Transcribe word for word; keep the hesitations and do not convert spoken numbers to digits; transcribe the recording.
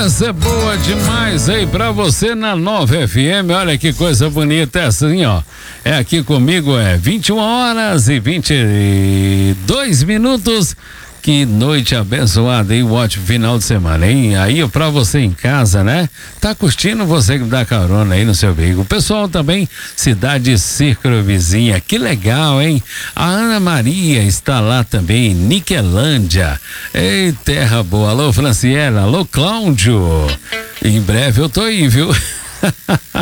Essa é boa demais aí pra você na Nova F M. Olha que coisa bonita essa, assim, ó. É aqui comigo, é vinte e uma horas e vinte e dois minutos. Que noite abençoada e um ótimo final de semana, hein? Aí pra você em casa, né? Tá curtindo, você que dá carona aí no seu veículo. O pessoal também, Cidade Círculo Vizinha, que legal, hein? A Ana Maria está lá também, Niquelândia. Ei, terra boa. Alô, Franciela. Alô, Cláudio. Em breve eu tô aí, viu?